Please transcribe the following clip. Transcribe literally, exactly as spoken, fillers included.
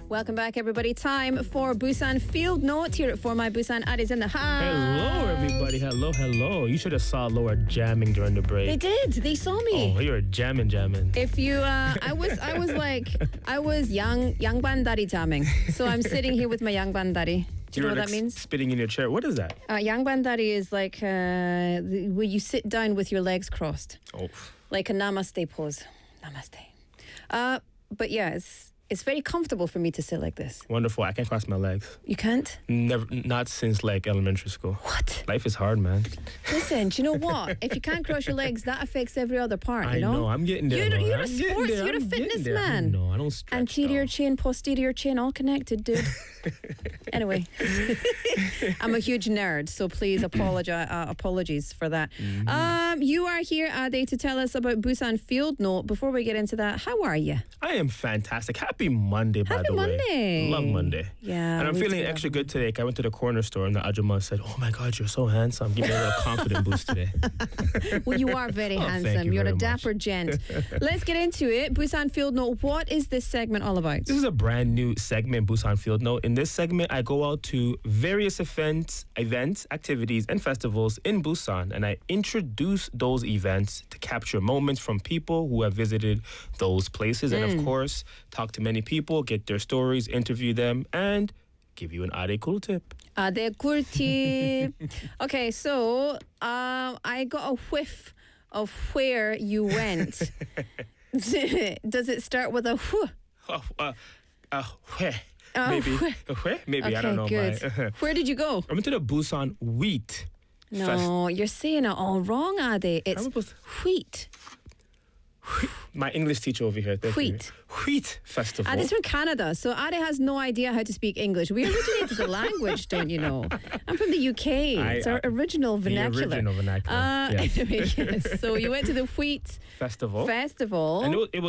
Welcome back, everybody. Time for Busan Field Note here at For My Busan. Adi's in the house. Hello, everybody. Hello, hello. You should have saw Laura jamming during the break. They did. They saw me. Oh, you were jamming, jamming. If you, uh, I was, I was like, I was yang yangbandari jamming. So I'm sitting here with my yangbandari. Do you know what like that means? Spitting in your chair. What is that? Uh, yangbandari is like uh, the, where you sit down with your legs crossed, Oh, like a namaste pose. Namaste. Uh, but yeah, it's it's very comfortable for me to sit like this. wonderful. I can't cross my legs. You can't? Never, not since like elementary school. What? Life is hard, man. Listen, do you know what? If you can't cross your legs, that affects every other part, I you know? know. I'm getting there. You're, Laura. you're a I'm getting sports, there. you're a I'm getting fitness there. man. No, I don't stretch. Anterior though. chain, posterior chain, all connected, dude. Anyway, I'm a huge nerd, so please apologize. Uh, apologies for that. Mm-hmm. Um, you are here, Ade, to tell us about Busan Field Note. Before we get into that, how are you? I am fantastic. Happy Monday, by Happy the way. Monday. Love Monday. Yeah, And I'm we feeling do. extra good today. I went to the corner store and the Ajumma said, "Oh my God, you're so handsome. Give me a little confidence boost today." Well, you are very Oh, thank handsome. you You're a very much. dapper gent. Let's get into it. Busan Field Note. What is this segment all about? This is a brand new segment, Busan Field Note. In this segment, I go out to various events, events, activities, and festivals in Busan, and I introduce those events to capture moments from people who have visited those places, and Mm. of course, talk to many people, get their stories, interview them, and give you an Ade cool tip. Ade cool tip. Okay, so um, I got a whiff of where you went. Does it start with a whew? Oh, uh, uh, where? Oh, maybe, where? Uh, where? Maybe Okay, I don't know. good. My, Where did you go? I went to the Busan Wheat Fest. No, you're saying it all wrong, Ade. It's I'm supposed- wheat. My English teacher over here. Thank Wheat. You. Wheat Festival. Ade's from Canada, so Ade has no idea how to speak English. We originated the language, don't you know? I'm from the U K. I- it's our I- original the vernacular. original vernacular, Uh, yes. Anyway, yes. So you went to the Wheat Festival. Festival. And it was, it was